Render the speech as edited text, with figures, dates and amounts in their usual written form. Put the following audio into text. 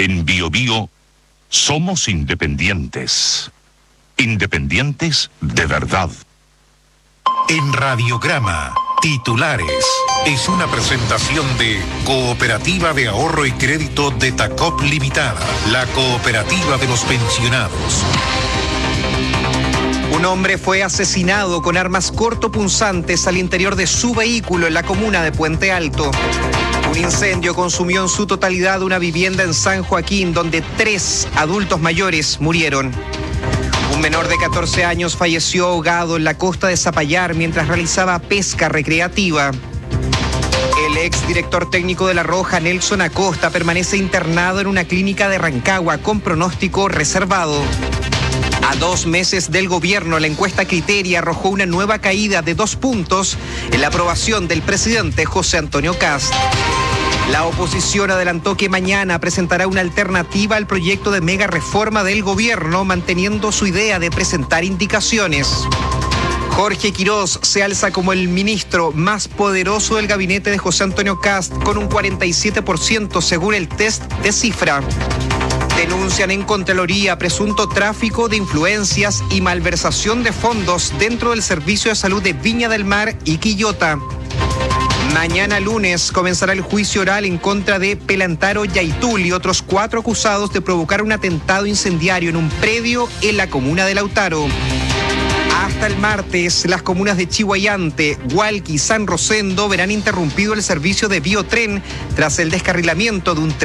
En BioBio somos independientes. Independientes de verdad. En Radiograma, titulares. Es una presentación de Cooperativa de Ahorro y Crédito de Tacop Limitada, la cooperativa de los pensionados. Un hombre fue asesinado con armas cortopunzantes al interior de su vehículo en la comuna de Puente Alto. Un incendio consumió en su totalidad una vivienda en San Joaquín, donde 3 adultos mayores murieron. Un menor de 14 años falleció ahogado en la costa de Zapallar mientras realizaba pesca recreativa. El exdirector técnico de La Roja, Nelson Acosta, permanece internado en una clínica de Rancagua con pronóstico reservado. A 2 meses del gobierno, la encuesta Criteria arrojó una nueva caída de 2 puntos en la aprobación del presidente José Antonio Kast. La oposición adelantó que mañana presentará una alternativa al proyecto de mega reforma del gobierno, manteniendo su idea de presentar indicaciones. Jorge Quirós se alza como el ministro más poderoso del gabinete de José Antonio Kast, con un 47% según el test de cifra. Denuncian en Contraloría presunto tráfico de influencias y malversación de fondos dentro del Servicio de Salud de Viña del Mar y Quillota. Mañana lunes comenzará el juicio oral en contra de Pelantaro Yaitul y otros 4 acusados de provocar un atentado incendiario en un predio en la comuna de Lautaro. Hasta el martes, las comunas de Chihuayante, Hualqui y San Rosendo verán interrumpido el servicio de biotren tras el descarrilamiento de un tren